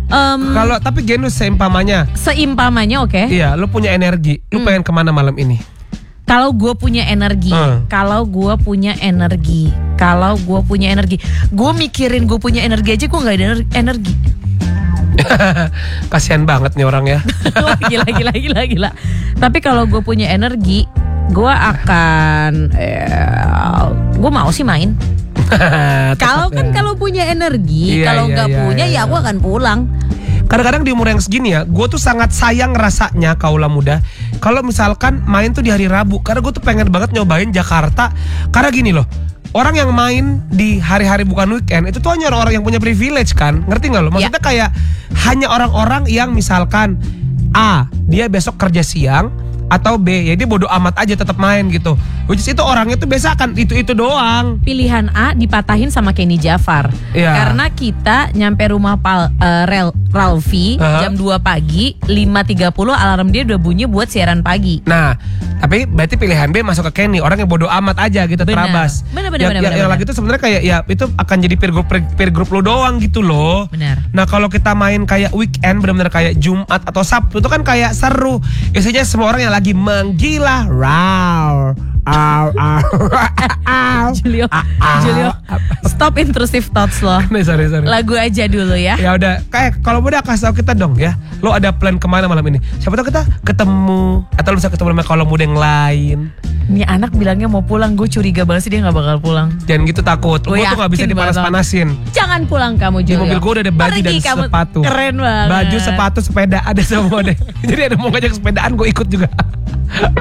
Kalau tapi Genus seimpamanya oke. Iya, lu punya energi. Lu pengen kemana malam ini? Kalau gue punya energi, gue mikirin gue punya energi aja gue nggak ada energi. Kasian banget nih orang ya. Gila. Tapi kalau gue punya energi, gue akan, gue mau sih main. Kalau punya energi, kalau nggak punya ya gue akan pulang. Kadang-kadang di umur yang segini ya, gue tuh sangat sayang rasanya kaula muda kalau misalkan main tuh di hari Rabu. Karena gue tuh pengen banget nyobain Jakarta. Karena gini loh, orang yang main di hari-hari bukan weekend itu tuh hanya orang yang punya privilege kan. Ngerti gak lo? Maksudnya kayak hanya orang-orang yang misalkan A, dia besok kerja siang, atau B, ya dia bodo amat aja tetap main gitu. Which is itu orangnya tuh biasa kan itu doang. Pilihan A dipatahin sama Kenny Jafar. Karena kita nyampe rumah Ralfi jam 2 pagi, 5.30 alarm dia udah bunyi buat siaran pagi. Nah, tapi berarti pilihan B masuk ke Kenny, orang yang bodo amat aja gitu, terabas. Benar. Yang lagi itu sebenarnya kayak ya itu akan jadi peer group lo doang gitu loh. Benar. Nah, kalau kita main kayak weekend benar-benar kayak Jumat atau Sabtu itu kan kayak seru. Isinya semua orang yang lagi menggila. Julio, stop intrusive thoughts lo. Sorry. Lagu aja dulu ya. Ya udah, kayak kalau udah kasih tau kita dong ya. Lo ada plan kemana malam ini? Siapa tahu kita ketemu atau lo bisa ketemu sama kalau muda yang lain. Ini anak bilangnya mau pulang, gue curiga banget sih dia nggak bakal pulang. Jangan gitu, takut. Gue tuh nggak bisa dipanas-panasin. Jangan pulang kamu Julio. Di mobil gue udah ada baju dan sepatu. Keren banget. Baju, sepatu, sepeda ada semua deh. Jadi ada mau ngajak sepedaan gue ikut juga.